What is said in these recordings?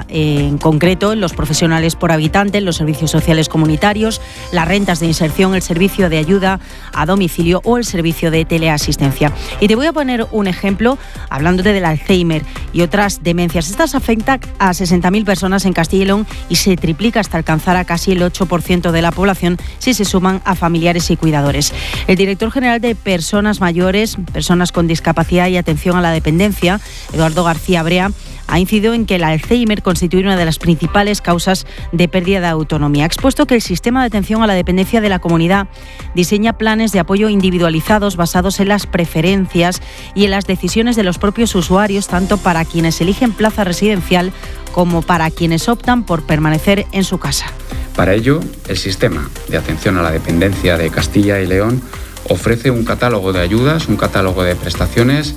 en concreto en los profesionales por habitante, en los servicios sociales comunitarios, las rentas de inserción, el servicio de ayuda a domicilio o el servicio de teleasistencia. Y te voy a poner un ejemplo hablándote del Alzheimer y otras demencias. Estas afectan a 60.000 personas en Castilla y León y se triplica hasta alcanzar a casi el 8% de la población si se suman a familiares y cuidadores. El director general de Personas Mayores, Personas con Discapacidad y Atención a la Dependencia, Eduardo García Brea, ha incidido en que el Alzheimer constituye una de las principales causas de pérdida de autonomía. Ha expuesto que el sistema de atención a la dependencia de la comunidad diseña planes de apoyo individualizados basados en las preferencias y en las decisiones de los propios usuarios, tanto para quienes eligen plaza residencial como para quienes optan por permanecer en su casa. Para ello, el sistema de atención a la dependencia de Castilla y León ofrece un catálogo de ayudas, un catálogo de prestaciones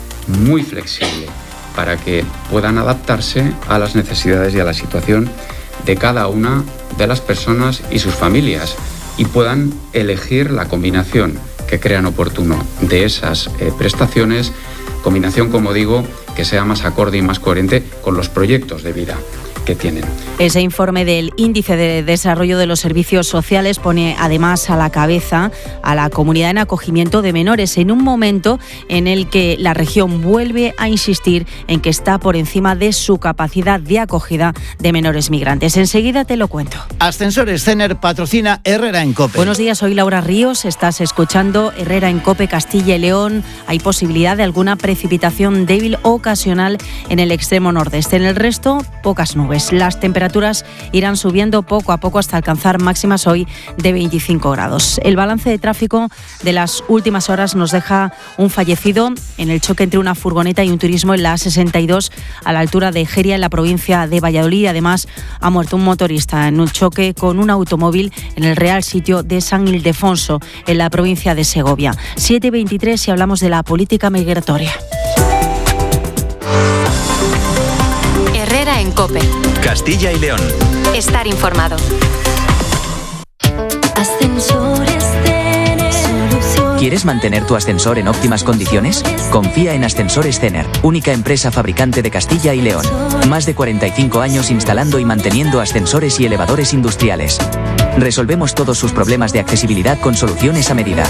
muy flexible, para que puedan adaptarse a las necesidades y a la situación de cada una de las personas y sus familias y puedan elegir la combinación que crean oportuno de esas prestaciones, combinación, como digo, que sea más acorde y más coherente con los proyectos de vida que tienen. Ese informe del Índice de Desarrollo de los Servicios Sociales pone además a la cabeza a la comunidad en acogimiento de menores en un momento en el que la región vuelve a insistir en que está por encima de su capacidad de acogida de menores migrantes. Enseguida te lo cuento. Ascensores Cener patrocina Herrera en COPE. Buenos días, soy Laura Ríos, estás escuchando Herrera en COPE Castilla y León. Hay posibilidad de alguna precipitación débil o ocasional en el extremo nordeste. En el resto, pocas nubes. Las temperaturas irán subiendo poco a poco hasta alcanzar máximas hoy de 25 grados. El balance de tráfico de las últimas horas nos deja un fallecido en el choque entre una furgoneta y un turismo en la A62 a la altura de Jeria, en la provincia de Valladolid. Además, ha muerto un motorista en un choque con un automóvil en el Real Sitio de San Ildefonso, en la provincia de Segovia. 7:23 y hablamos de la política migratoria. Herrera en COPE. Castilla y León. Estar informado. Ascensores Cener. ¿Quieres mantener tu ascensor en óptimas condiciones? Confía en Ascensores Cener, única empresa fabricante de Castilla y León. Más de 45 años instalando y manteniendo ascensores y elevadores industriales. Resolvemos todos sus problemas de accesibilidad con soluciones a medida.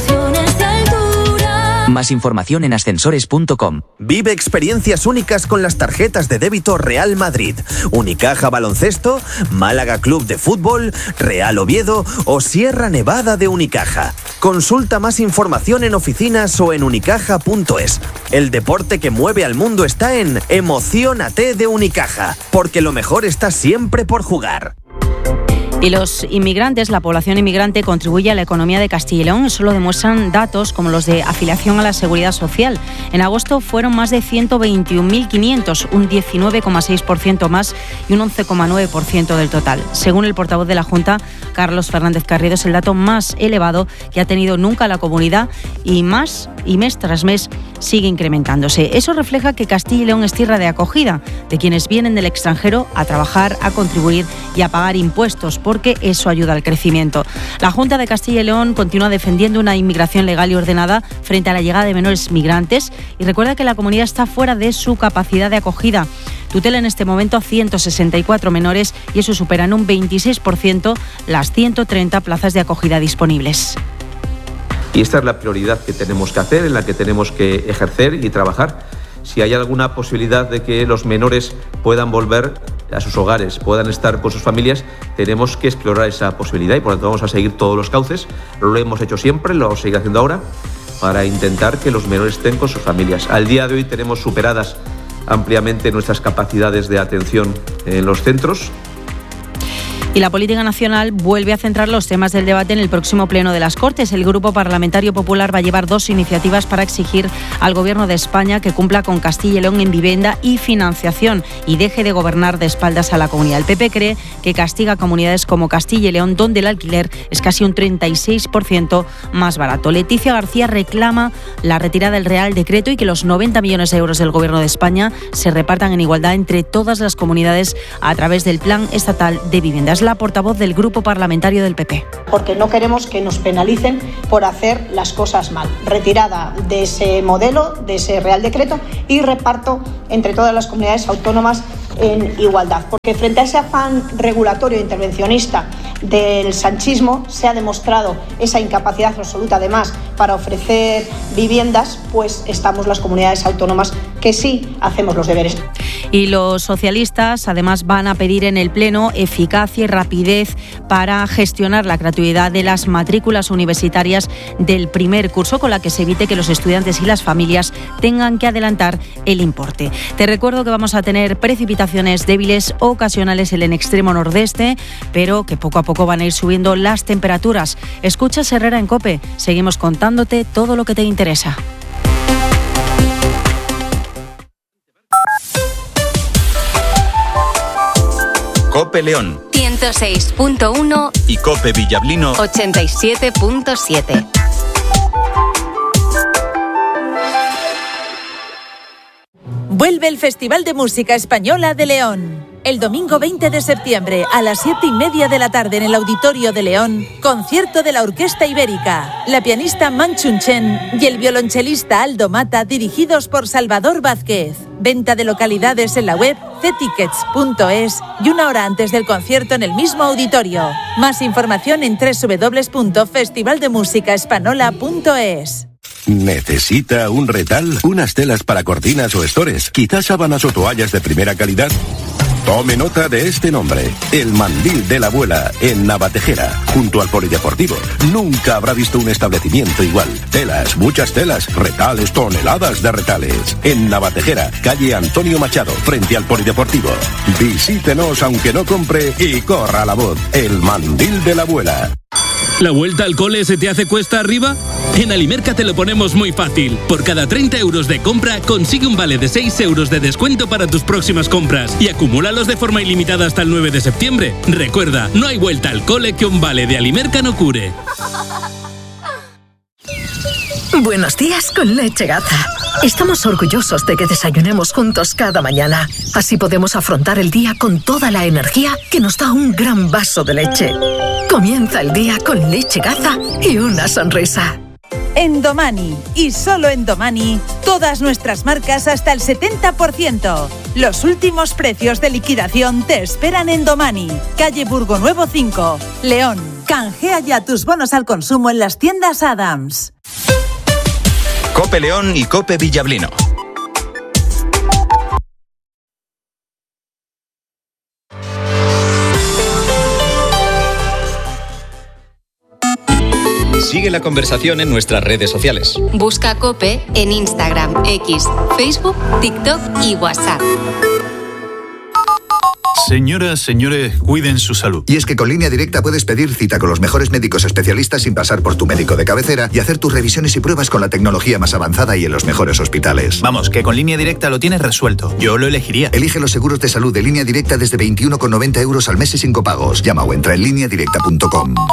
Más información en ascensores.com. Vive experiencias únicas con las tarjetas de débito Real Madrid, Unicaja Baloncesto, Málaga Club de Fútbol, Real Oviedo o Sierra Nevada de Unicaja. Consulta más información en oficinas o en unicaja.es. El deporte que mueve al mundo está en Emociónate de Unicaja, porque lo mejor está siempre por jugar. Y los inmigrantes, la población inmigrante, contribuye a la economía de Castilla y León. Eso lo demuestran datos como los de afiliación a la Seguridad Social. En agosto fueron más de 121.500, un 19,6% más y un 11,9% del total. Según el portavoz de la Junta, Carlos Fernández Carriedo, es el dato más elevado que ha tenido nunca la comunidad y mes tras mes sigue incrementándose. Eso refleja que Castilla y León es tierra de acogida de quienes vienen del extranjero a trabajar, a contribuir y a pagar impuestos, porque eso ayuda al crecimiento. La Junta de Castilla y León continúa defendiendo una inmigración legal y ordenada frente a la llegada de menores migrantes y recuerda que la comunidad está fuera de su capacidad de acogida. Tutela en este momento a 164 menores y eso supera en un 26% las 130 plazas de acogida disponibles. Y esta es la prioridad que tenemos que hacer, en la que tenemos que ejercer y trabajar. Si hay alguna posibilidad de que los menores puedan volver a sus hogares, puedan estar con sus familias, tenemos que explorar esa posibilidad y por lo tanto vamos a seguir todos los cauces. Lo hemos hecho siempre, lo vamos a seguir haciendo ahora para intentar que los menores estén con sus familias. Al día de hoy tenemos superadas ampliamente nuestras capacidades de atención en los centros. Y la política nacional vuelve a centrar los temas del debate en el próximo pleno de las Cortes. El Grupo Parlamentario Popular va a llevar 2 iniciativas para exigir al Gobierno de España que cumpla con Castilla y León en vivienda y financiación y deje de gobernar de espaldas a la comunidad. El PP cree que castiga a comunidades como Castilla y León, donde el alquiler es casi un 36% más barato. Leticia García reclama la retirada del Real Decreto y que los 90 millones de euros del Gobierno de España se repartan en igualdad entre todas las comunidades a través del Plan Estatal de Vivienda. Es la portavoz del Grupo Parlamentario del PP. Porque no queremos que nos penalicen por hacer las cosas mal. Retirada de ese modelo, de ese Real Decreto y reparto entre todas las comunidades autónomas en igualdad. Porque frente a ese afán regulatorio e intervencionista del sanchismo se ha demostrado esa incapacidad absoluta, además, para ofrecer viviendas, pues estamos las comunidades autónomas que sí hacemos los deberes. Y los socialistas además van a pedir en el Pleno eficacia y rapidez para gestionar la gratuidad de las matrículas universitarias del primer curso, con la que se evite que los estudiantes y las familias tengan que adelantar el importe. Te recuerdo que vamos a tener precipitaciones débiles ocasionales en el extremo nordeste, pero que poco a poco van a ir subiendo las temperaturas. Escuchas Herrera en COPE. Seguimos contándote todo lo que te interesa. COPE León 106.1 y COPE Villablino 87.7. Vuelve el Festival de Música Española de León. El domingo 20 de septiembre a las 7:30 de la tarde en el Auditorio de León, concierto de la Orquesta Ibérica, la pianista Manchun Chen y el violonchelista Aldo Mata, dirigidos por Salvador Vázquez. Venta de localidades en la web ctickets.es y una hora antes del concierto en el mismo auditorio. Más información en www.festivaldemusicaespanola.es. ¿Necesita un retal? ¿Unas telas para cortinas o estores? ¿Quizás sábanas o toallas de primera calidad? Tome nota de este nombre, el Mandil de la Abuela, en Navatejera, junto al Polideportivo. Nunca habrá visto un establecimiento igual. Telas, muchas telas, retales, toneladas de retales. En Navatejera, calle Antonio Machado, frente al Polideportivo. Visítenos aunque no compre y corra la voz, el Mandil de la Abuela. ¿La vuelta al cole se te hace cuesta arriba? En Alimerca te lo ponemos muy fácil. Por cada 30 euros de compra, consigue un vale de 6 euros de descuento para tus próximas compras y acumúlalos de forma ilimitada hasta el 9 de septiembre. Recuerda, no hay vuelta al cole que un vale de Alimerca no cure. Buenos días con Leche Gaza. Estamos orgullosos de que desayunemos juntos cada mañana. Así podemos afrontar el día con toda la energía que nos da un gran vaso de leche. Comienza el día con Leche Gaza y una sonrisa. En Domani, y solo en Domani, todas nuestras marcas hasta el 70%. Los últimos precios de liquidación te esperan en Domani, calle Burgo Nuevo 5, León. Canjea ya tus bonos al consumo en las tiendas Adams. COPE León y COPE Villablino. Sigue la conversación en nuestras redes sociales. Busca COPE en Instagram, X, Facebook, TikTok y WhatsApp. Señoras, señores, cuiden su salud. Y es que con Línea Directa puedes pedir cita con los mejores médicos especialistas sin pasar por tu médico de cabecera y hacer tus revisiones y pruebas con la tecnología más avanzada y en los mejores hospitales. Vamos, que con Línea Directa lo tienes resuelto. Yo lo elegiría. Elige los seguros de salud de Línea Directa desde 21,90 euros al mes y sin copagos. Llama o entra en lineadirecta.com.